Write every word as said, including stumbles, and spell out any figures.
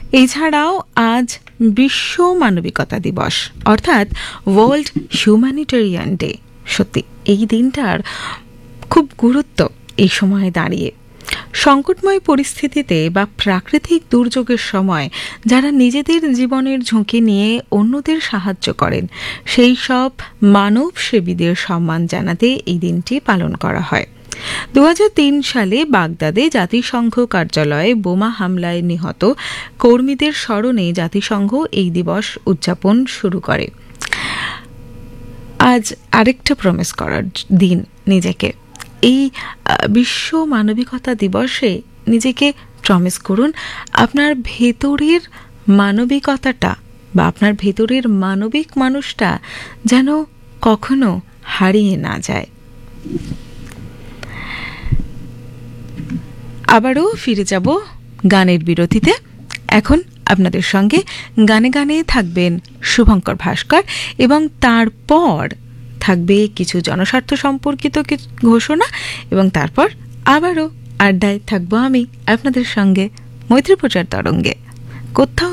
এছাড়াও আজ বিশ্ব মানবিকতা দিবস, অর্থাৎ ওয়ার্ল্ড হিউম্যানিটেরিয়ান ডে। সত্যি এই দিনটার খুব গুরুত্ব এই সময়ে দাঁড়িয়ে। সংকটময় পরিস্থিতিতে বা প্রাকৃতিক দুর্যোগের সময় যারা নিজেদের জীবনের ঝুঁকি নিয়ে অন্যদের সাহায্য করেন, সেই সব মানবসেবীদের সম্মান জানাতে এই দিনটি পালন করা হয়। দু হাজার তিন সালে বাগদাদে জাতিসংঘ কার্যালয়ে বোমা হামলায় নিহত কর্মীদের স্মরণে জাতিসংঘ এই দিবস উদযাপন শুরু করে। আজ আরেকটা প্রমিস করার দিন নিজেকে। এই বিশ্ব মানবিকতা দিবসে নিজেকে প্রমিস করুন আপনার ভেতরের মানবিকতাটা বা আপনার ভেতরের মানবিক মানুষটা যেন কখনো হারিয়ে না যায়। আবারও ফিরে যাব গানের বিরতিতে। এখন আপনাদের সঙ্গে গানে গানে থাকবেন শুভঙ্কর ভাস্কর, এবং তারপর থাকবে কিছু জনস্বার্থ সম্পর্কিত কিছু ঘোষণা, এবং তারপর আবারও আড্ডায় থাকবো আমি আপনাদের সঙ্গে মৈত্রী প্রচার তরঙ্গে। কোথাও